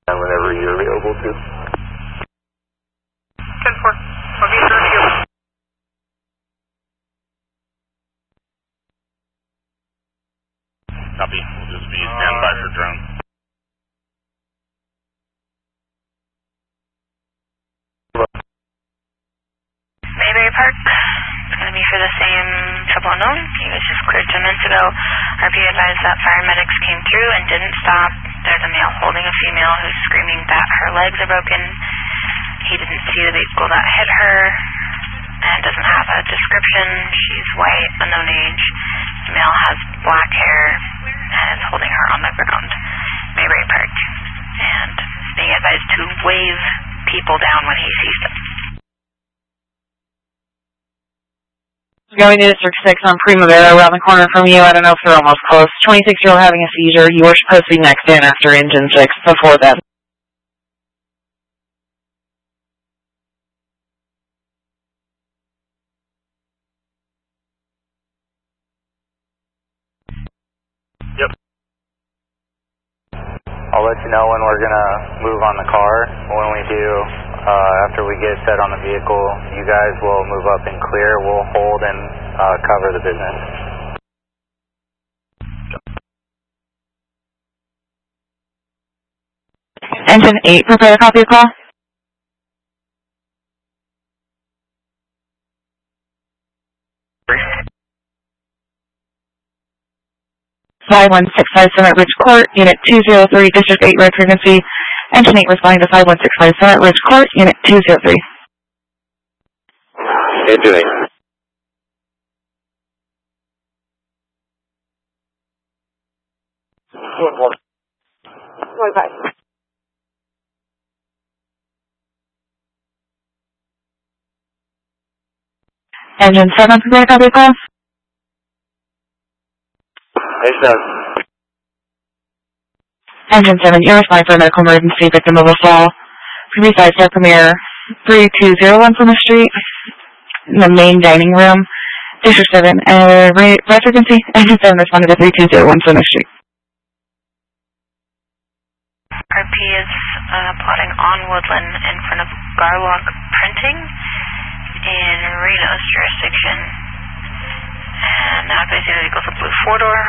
Whenever you're available to. 10-4. I'll be there to you. Copy. We'll just be standby for drone. Mayberry Park. It's going to be for the same trouble unknown. He was just cleared 2 minutes ago. RP advised that paramedics came through and didn't stop. There's a male holding a female who's screaming that her legs are broken. He didn't see the vehicle that hit her and doesn't have a description. She's white, unknown age. The male has black hair and is holding her on the ground. Mayberry Park. And is being advised to wave people down when he sees them. Going to District 6 on Primavera, around the corner from you. I don't know if they're almost close. 26-year-old having a seizure. You were supposed to be next in after Engine 6 before that. Yep. I'll let you know when we're going to move on the car. When we do, after we get set on the vehicle, you guys will move up and clear. We'll hold and cover the business. Engine 8, prepare a copy of call. Five 5165 Summit Ridge Court, Unit 203, District 8 red frequency. Engine 8 responding to 5165 Summit Ridge Court, Unit 203. Engine 8. Engine 7, prepare a copy of call. Engine 7, you're responding for a medical emergency, victim of a fall. Previous Star Premier 3201 from the street, in the main dining room. District 7, red frequency. Engine 7 responded to 3201 from the street. RP is plotting on Woodland in front of Garlock Printing in Reno's jurisdiction. And now basically it goes a blue 4-door.